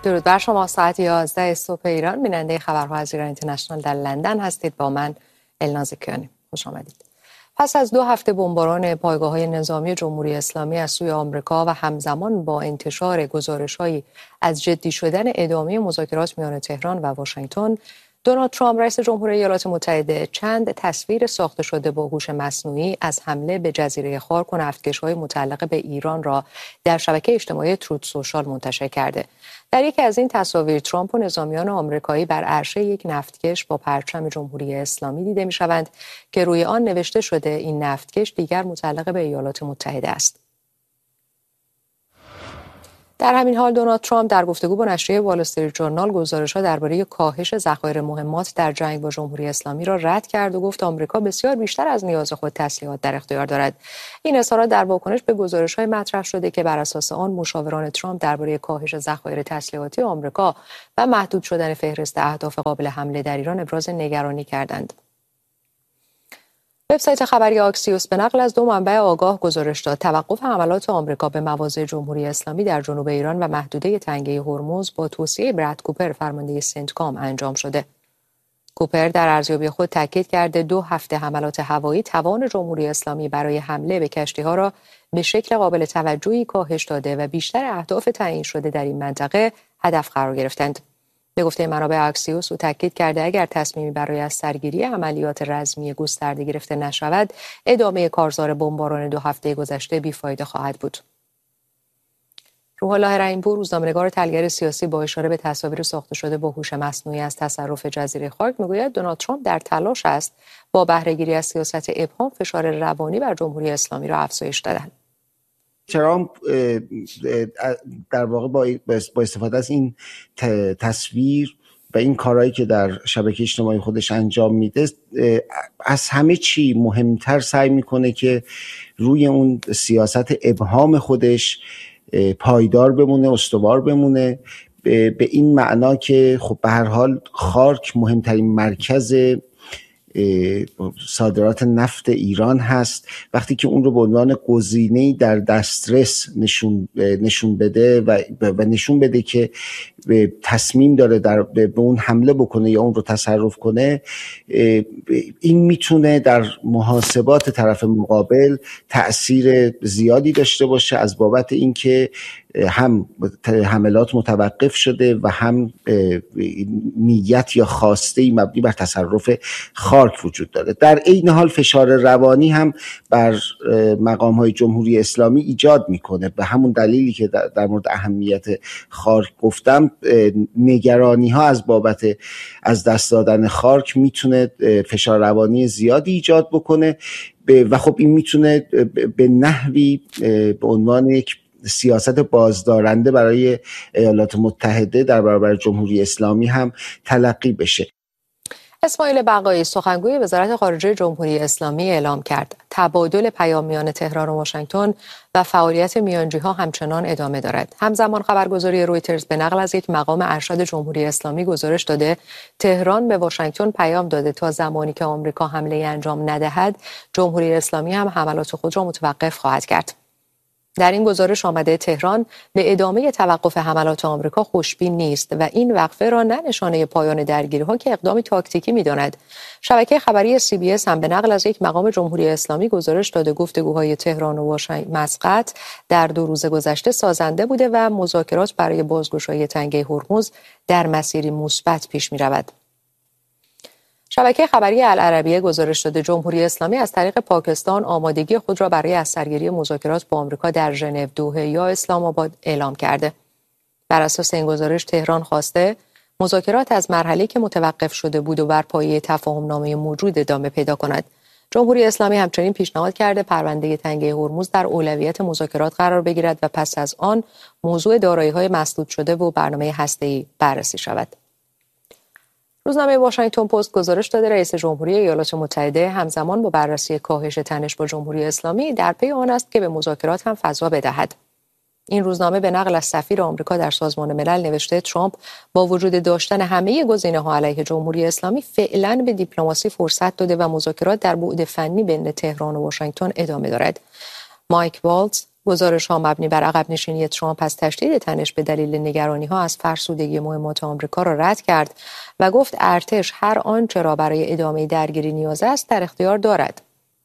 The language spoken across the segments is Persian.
درود بر شما. ساعت 11 صبح ایران، بیننده خبرها از ایران اینترنشنال در لندن هستید. با من الناز کیانی. خوش آمدید. پس از 2 هفته بمباران پایگاه‌های نظامی جمهوری اسلامی از سوی آمریکا و همزمان با انتشار گزارش‌هایی از جدی شدن ادامه مذاکرات میان تهران و واشنگتن، دونالد ترامپ رئیس جمهور ایالات متحده چند تصویر ساخته شده با هوش مصنوعی از حمله به جزیره خارک و نفتکش‌های متعلق به ایران را در شبکه اجتماعی تروت سوشال منتشر کرده. در یکی از این تصاویر ترامپ و نظامیان آمریکایی بر عرشه یک نفتکش با پرچم جمهوری اسلامی دیده می‌شوند که روی آن نوشته شده این نفتکش دیگر متعلق به ایالات متحده است. در همین حال دونالد ترامپ در گفتگو با نشریه وال استریت ژورنال گزارش‌ها درباره کاهش ذخایر مهمات در جنگ با جمهوری اسلامی را رد کرد و گفت آمریکا بسیار بیشتر از نیاز خود تسلیحات در اختیار دارد. این اظهارات در واکنش به گزارش‌های مطرح شده که بر اساس آن مشاوران ترامپ درباره کاهش ذخایر تسلیحاتی آمریکا و محدود شدن فهرست اهداف قابل حمله در ایران ابراز نگرانی کردند. وبسایت خبری آکسیوس به نقل از 2 منبع آگاه گزارش داد توقف حملات آمریکا به مواضع جمهوری اسلامی در جنوب ایران و محدوده تنگه هرمز با توصیه براد کوپر فرمانده سنتکام انجام شده. کوپر در ارزیابی خود تاکید کرده 2 هفته حملات هوایی توان جمهوری اسلامی برای حمله به کشتی‌ها را به شکل قابل توجهی کاهش داده و بیشتر اهداف تعیین شده در این منطقه هدف قرار گرفتند. به گفته منابع آکسیوس او تاکید کرده اگر تصمیمی برای از سرگیری عملیات رزمی گسترده گرفته نشود، ادامه کارزار بمباران 2 هفته گذشته بیفایده خواهد بود. روح الله رحیم‌پور، روزنامه‌نگار تحلیلگر سیاسی، با اشاره به تصاویر ساخته شده با هوش مصنوعی از تصرف جزیره خارک میگوید دونالد ترامپ در تلاش است با بهره‌گیری از سیاست ابهام فشار روانی بر جمهوری اسلامی را افزایش دهد. ترامپ در واقع با استفاده از این تصویر و این کارهایی که در شبکه اجتماعی خودش انجام میده از همه چی مهمتر سعی میکنه که روی اون سیاست ابهام خودش پایدار بمونه، استوار بمونه، به این معنا که خب به هر حال خارک مهمترین مرکز صادرات نفت ایران هست. وقتی که اون رو به عنوان گزینه‌ای در دسترس نشون بده و نشون بده که تصمیم داره به اون حمله بکنه یا اون رو تصرف کنه، این میتونه در محاسبات طرف مقابل تأثیر زیادی داشته باشه از بابت اینکه هم حملات متوقف شده و هم نیت یا خواسته مبنی بر تصرف خارک وجود داره. در عین حال فشار روانی هم بر مقام‌های جمهوری اسلامی ایجاد میکنه. به همون دلیلی که در مورد اهمیت خارک گفتم، نگرانی ها از بابت از دست دادن خارک میتونه فشار روانی زیادی ایجاد بکنه و خب این میتونه به نحوی به عنوان یک سیاست بازدارنده برای ایالات متحده در برابر جمهوری اسلامی هم تلقی بشه. اسماعیل بقایی، سخنگوی وزارت خارجه جمهوری اسلامی، اعلام کرد تبادل پیام میان تهران و واشنگتن و فعالیت میانجی‌ها همچنان ادامه دارد. همزمان خبرگزاری رویترز به نقل از یک مقام ارشد جمهوری اسلامی گزارش داده تهران به واشنگتن پیام داده تا زمانی که آمریکا حمله انجام ندهد، جمهوری اسلامی هم حملات خود را متوقف خواهد کرد. در این گزارش آمده تهران به ادامه توقف حملات آمریکا خوشبین نیست و این وقفه را نه نشانه پایان درگیری‌ها که اقدامی تاکتیکی می‌داند. شبکه خبری CBS هم به نقل از یک مقام جمهوری اسلامی گزارش داده گفتگوهای تهران و مسقط در 2 روز گذشته سازنده بوده و مذاکرات برای بازگشایی تنگه هرمز در مسیری مثبت پیش می‌رود. شبکه خبری العربیه گزارش داده جمهوری اسلامی از طریق پاکستان آمادگی خود را برای از سرگیری مذاکرات با آمریکا در ژنو، دوحه یا اسلام آباد اعلام کرده. بر اساس این گزارش تهران خواسته مذاکرات از مرحله‌ای که متوقف شده بود و بر پایه تفاهم‌نامه موجود ادامه پیدا کند. جمهوری اسلامی همچنین پیشنهاد کرده پرونده تنگه هرمز در اولویت مذاکرات قرار بگیرد و پس از آن موضوع دارایی‌های مسدود شده و برنامه هسته‌ای بررسی شود. روزنامه واشنگتن پست گزارش داده رئیس جمهوری ایالات متحده همزمان با بررسی کاهش تنش با جمهوری اسلامی در پی آن است که به مذاکرات هم فضا بدهد. این روزنامه به نقل از سفیر آمریکا در سازمان ملل نوشته ترامپ با وجود داشتن همه گزینه‌ها علیه جمهوری اسلامی فعلا به دیپلماسی فرصت داده و مذاکرات در بعد فنی بین تهران و واشنگتن ادامه دارد. مایک والتز، گزارش ها مبنی بر عقب نشینی ترامپ از تشدید تنش به دلیل نگرانی ها از فرسودگی مهمات آمریکا را رد کرد و گفت ارتش هر آنچه را برای ادامه درگیری نیاز است در اختیار دارد.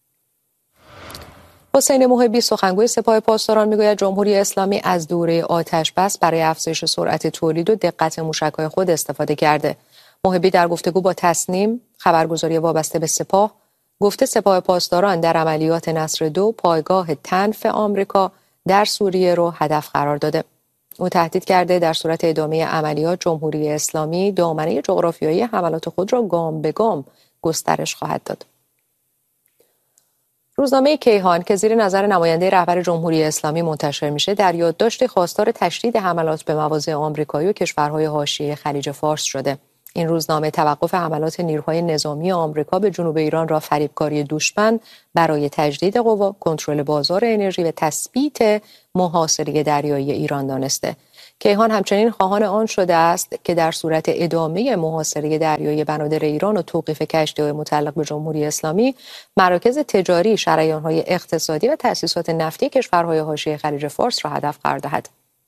حسین محبی سخنگوی سپاه پاسداران میگوید جمهوری اسلامی از دوره آتش بس برای افزایش سرعت تولید و دقت موشک‌های خود استفاده کرده. محبی در گفتگو با تصنیم خبرگزاری وابسته به سپاه گفته سپاه پاسداران در عملیات نصر 2 پایگاه تنف آمریکا در سوریه رو هدف قرار داده. او تهدید کرده در صورت ادامه عملیات جمهوری اسلامی دامنه جغرافیایی حملات خود را گام به گام گسترش خواهد داد. روزنامه کیهان که زیر نظر نماینده رهبر جمهوری اسلامی منتشر میشه در یادداشت خواستار تشدید حملات به مواضع آمریکایی و کشورهای حاشیه خلیج فارس شده. این روزنامه توقف حملات نیروهای نظامی آمریکا به جنوب ایران را فریبکاری دشمن برای تجدید قوا، کنترل بازار انرژی و تثبیت محاصره دریایی ایران دانسته. کیهان همچنین خواهان آن شده است که در صورت ادامه محاصره دریایی بنادر ایران و توقیف کشتی‌های متعلق به جمهوری اسلامی، مراکز تجاری، شریان‌های اقتصادی و تأسیسات نفتی کشورهای حاشیه خلیج فارس را هدف قرار دهد.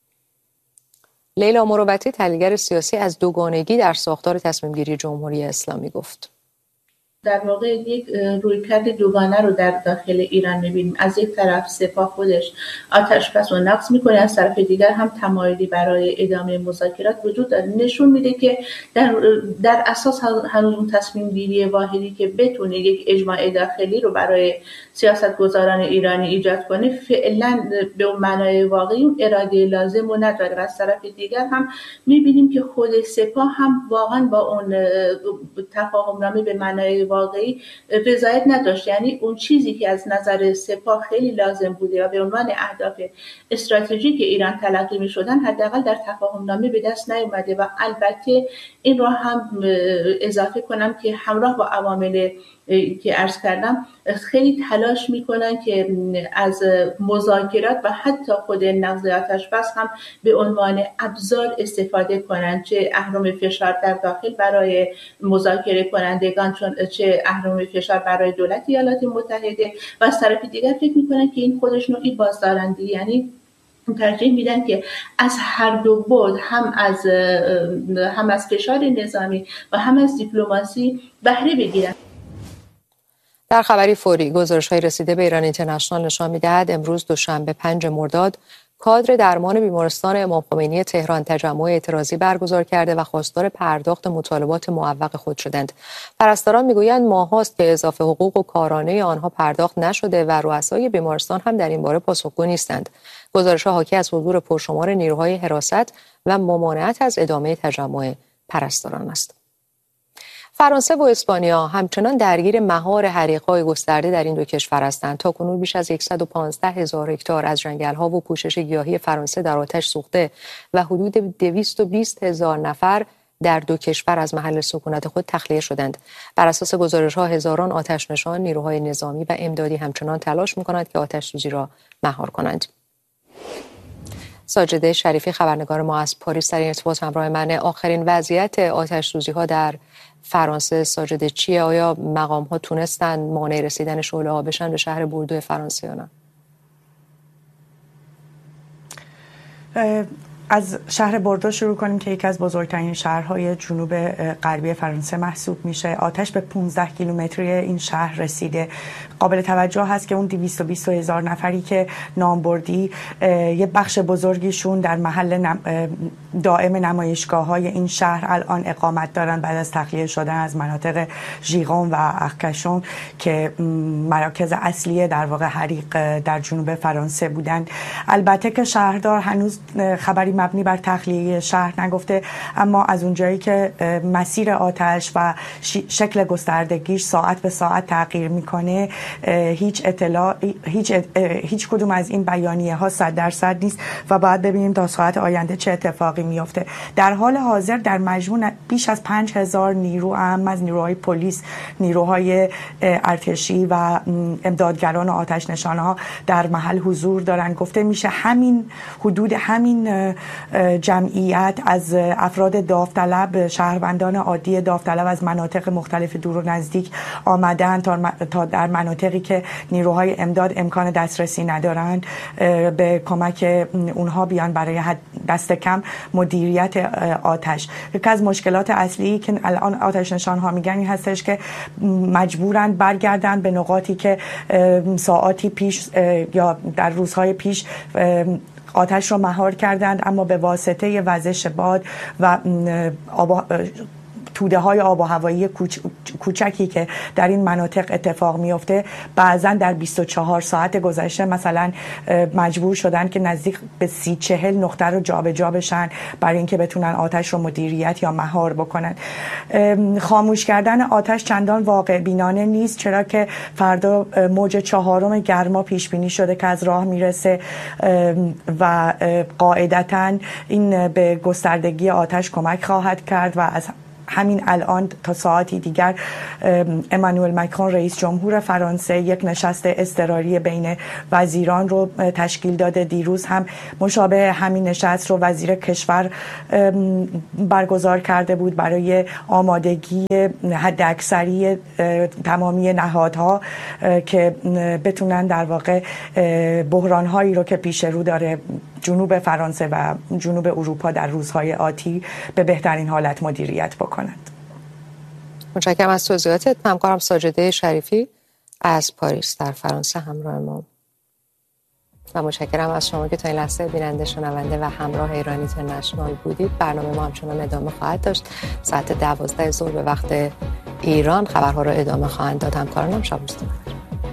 لیلا مروتی تحلیلگر سیاسی از دوگانگی در ساختار تصمیم‌گیری جمهوری اسلامی گفت. در واقع یک رویکرد دوگانه رو در داخل ایران می‌بینیم. از یک طرف سپاه خودش آتش بس رو نقض می‌کنه، از طرف دیگر هم تمایلی برای ادامه مذاکرات وجود داره. نشون میده که در اساس هنوز اون تصمیم گیری واحدی که بتونه یک اجماع داخلی رو برای سیاستگزاران ایرانی ایجاد کنه فعلا به اون معنای واقعی اون اراده لازم رو نداره. و از طرف دیگر هم می‌بینیم که خود سپاه هم واقعا با اون تفاهم‌نامه به معنای واقعی رضایت نداشت. یعنی اون چیزی که از نظر سپاه خیلی لازم بوده و به عنوان اهداف استراتژیک ایران تلقی می‌شدن حداقل در تفاهم‌نامه به دست نیامده. و البته این را هم اضافه کنم که همراه با عوامل که عرض کردم خیلی تلاش میکنن که از مذاکرات و حتی خود نقض آتش بس هم به عنوان ابزار استفاده کنن، چه اهرم فشار در داخل برای مذاکره کنندگان چه اهرم فشار برای دولت ایالات متحده. و از طرف دیگر فکر میکنن که این خودش نوعی بازدارندگی، یعنی ترجیح میدن که از هر دو بعد هم از فشار نظامی و هم از دیپلماسی بهره بگیرن. در خبری فوری گزارش‌های رسیده به ایران اینترنشنال نشان می‌دهد امروز دوشنبه 5 مرداد کادر درمان بیمارستان امام خمینی تهران تجمع اعتراضی برگزار کرده و خواستار پرداخت مطالبات معوق خود شدند. پرستاران میگویند ماهاست که اضافه حقوق و کارانه آنها پرداخت نشده و رؤسای بیمارستان هم در این باره پاسخگو نیستند. گزارش‌ها حاکی از حضور پرشمار نیروهای حراست و ممانعت از ادامه تجمع پرستاران است. فرانسه و اسپانیا همچنان درگیر مهار حریق‌های گسترده در این دو کشور هستند. تاکنون بیش از 115,000 هکتار از جنگل‌ها و پوشش گیاهی فرانسه در آتش سوخته و حدود 220,000 نفر در دو کشور از محل سکونت خود تخلیه شدند. بر اساس گزارش‌ها هزاران آتش‌نشان، نیروهای نظامی و امدادی همچنان تلاش می‌کنند که آتش‌سوزی را مهار کنند. ساجده شریفی خبرنگار ما از پاریس در این ارتباط همراه من. آخرین وضعیت آتش‌سوزی‌ها در فرانسه ساجده چیه؟ آیا مقام‌ها تونستن مانع رسیدن شعله‌ها بشن به شهر بوردو فرانسه یا نه؟ از شهر بوردو شروع کنیم که یکی از بزرگترین شهرهای جنوب غربی فرانسه محسوب میشه. آتش به 15 کیلومتری این شهر رسیده. قابل توجه هست که اون 220,000 نفری که نام بردی یه بخش بزرگیشون در محل دائم نمایشگاه‌های این شهر الان اقامت دارن بعد از تخلیه شدن از مناطق ژیغون و ارکشون که مراکز اصلی در واقع حریق در جنوب فرانسه بودن. البته که شهردار هنوز خبری مبنی بر تخلیه شهر نگفته، اما از اونجایی که مسیر آتش و شکل گستردگیش ساعت به ساعت تغییر میکنه هیچ کدوم از این بیانیه ها 100% نیست و باید ببینیم تا ساعت آینده چه اتفاقی میفته. در حال حاضر در مجموع بیش از 5,000 نیرو اهم از نیروهای پلیس، نیروهای ارتشی و امدادگران و آتش نشانها در محل حضور دارن. گفته میشه حدود همین جمعیت از افراد داوطلب، شهروندان عادی داوطلب از مناطق مختلف دور و نزدیک آمدن تا در مناطقی که نیروهای امداد امکان دسترسی ندارند به کمک اونها بیان برای دست کم مدیریت آتش. یکی از مشکلات اصلی که الان آتش نشان ها میگن این هستش که مجبورن برگردن به نقاطی که ساعاتی پیش یا در روزهای پیش آتش رو مهار کردند، اما به واسطه وزش باد و توده های آب و هوایی کوچکی که در این مناطق اتفاق میفته، بعضا در 24 ساعت گذشته مثلا مجبور شدن که نزدیک به 30-40 نقطه رو جابجا بشن برای اینکه بتونن آتش رو مدیریت یا مهار بکنن. خاموش کردن آتش چندان واقع بینانه نیست، چرا که فردا موج 4 گرما پیش بینی شده که از راه میرسه و قاعدتاً این به گستردگی آتش کمک خواهد کرد و از همین الان تا ساعتی دیگر امانوئل مکرون رئیس جمهور فرانسه یک نشست اضطراری بین وزیران رو تشکیل داده. دیروز هم مشابه همین نشست رو وزیر کشور برگزار کرده بود برای آمادگی حداکثری تمامی نهادها که بتونن در واقع بحران‌هایی رو که پیش رو داره جنوب فرانسه و جنوب اروپا در روزهای آتی به بهترین حالت مدیریت بکنند. متشکرم از توضیحاتت. همکارم ساجده شریفی از پاریس در فرانسه همراه ما و متشکرم از شما که تا این لحظه بیننده، شنونده و همراه ایران اینترنشنال بودید. برنامه ما همچنان ادامه خواهد داشت. ساعت 12 ظهر به وقت ایران خبرها را ادامه خواهند داد. همکارانم شب روز